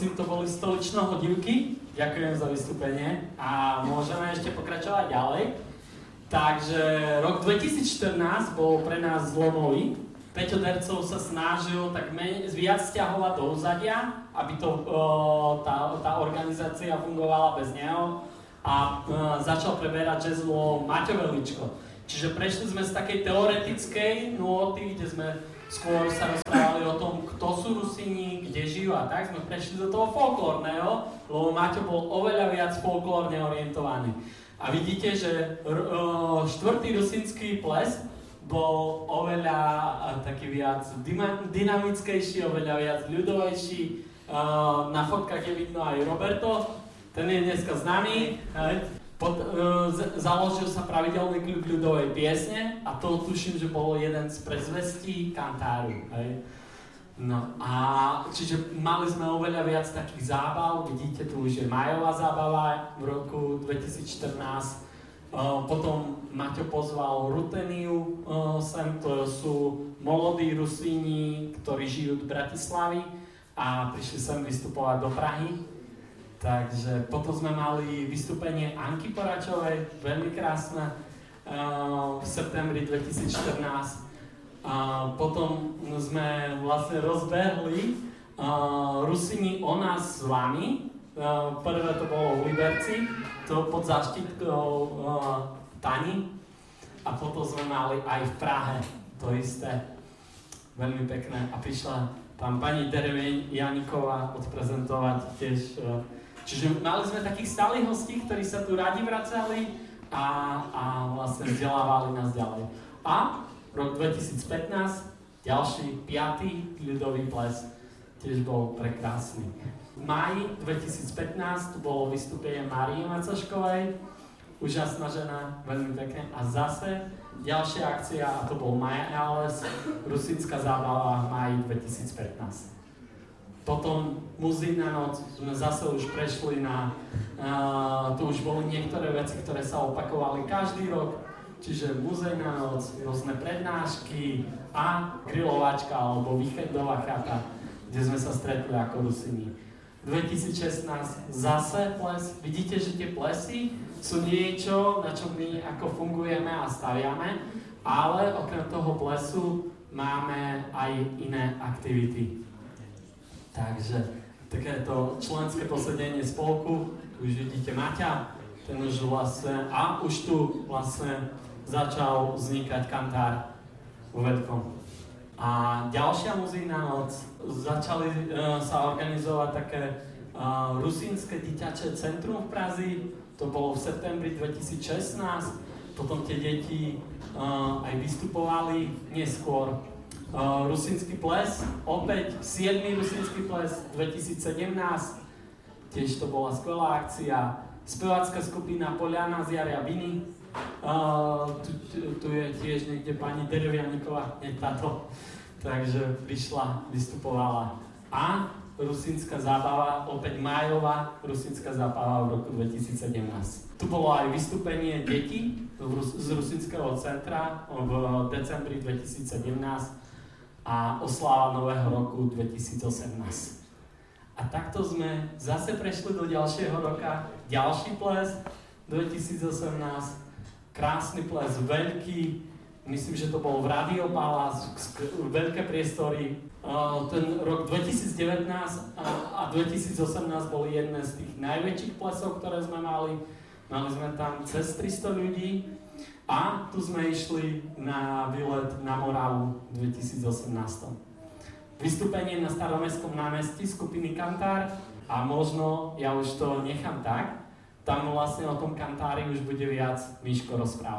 prosím, to boli Stolično-hodivky. Ďakujem za vystúpenie a môžeme ešte pokračovať ďalej. Takže rok 2014 bol pre nás zlomový. Peťo Dercov sa snažil tak viac stiahovať do úzadia, aby tá organizácia fungovala bez neho a začal preberať žezlo Maťo Veličko. Čiže prešli sme z takej teoretickej nôty, kde sme skôr sa rozprávali o tom, kto sú Rusíni, kde žijú a tak, sme prešli do toho folklórneho, lebo Maťo bol oveľa viac folklórne orientovaný. A vidíte, že štvrtý rusínsky ples bol oveľa taký viac dynamickejší, oveľa viac ľudovejší. Na fotkách je vidno aj Roberto, ten je dneska známy. Založil sa pravidelný klub ľudovej piesne a to tuším, že bolo jeden z predzvestí kantáru. Hej. No a čiže mali sme oveľa viac takých zábav, vidíte, tu už je májová zábava v roku 2014. Potom Maťo pozval Ruteniu sem, to sú molodí Rusíni, ktorí žijú v Bratislavy a prišli sem vystupovať do Prahy. Takže potom sme mali vystúpenie Anky Poračovej, veľmi krásne, v septembri 2014. Potom sme vlastne rozbehli Rusíni o nás s vami. Prvé to bolo v Liberci, to pod záštitkou Tani. A potom sme mali aj v Prahe to isté, veľmi pekné. A prišla tam pani Derevieň Janiková odprezentovať tiež. Čiže mali sme takých stálych hostí, ktorí sa tu radi vracali a vlastne vzdelávali nás ďalej. A rok 2015, ďalší 5. ľudový ples, tiež bol prekrásny. V máji 2015 tu bolo vystúpenie Márie Macoškovej, úžasná žena, veľmi pekne. A zase ďalšia akcia, a to bol Majales, rusínska zábava v máji 2015. Potom Muzejná noc, sme zase už prešli tu už boli niektoré veci, ktoré sa opakovali každý rok, čiže Muzejná noc, rôzne prednášky a grilovačka alebo víkendová chata, kde sme sa stretli ako Rusíni. 2016 zase ples, vidíte, že tie plesy sú niečo, na čo my ako fungujeme a staviame, ale okrem toho plesu máme aj iné aktivity. Takže takéto členské posedenie spolku, už vidíte Maťa, ten už vlastne, a už tu vlastne začal vznikať kantár vo Veľkom. A ďalšia muzejná noc, začali sa organizovať také rusínske dieťačie centrum v Prazi, to bolo v septembri 2016, potom tie deti aj vystupovali neskôr. Rusínsky ples, opäť 7. rusínsky ples 2017, tiež to bola skvelá akcia. Spevácka skupina Poliana z Jaria Biny, tu je tiež niekde pani Derevianíková, nie táto, takže prišla, vystupovala. A rusínska zábava, opäť májová rusínska zábava v roku 2017. Tu bolo aj vystúpenie detí z Rusínskeho centra v decembri 2017 a osláva nového roku 2018. A takto sme zase prešli do ďalšieho roka, ďalší ples 2018, krásny ples, veľký, myslím, že to bol v Radio Palace, veľké priestory. Ten rok 2019 a 2018 boli jedné z tých najväčších plesov, ktoré sme mali. Mali sme tam cez 300 ľudí. A tu sme išli na výlet na Moravu v 2018. Vystúpenie na Staromestskom námestí skupiny Kantár a možno ja už to nechám tak, tam vlastne o tom kantári už bude viac Miško rozprávať.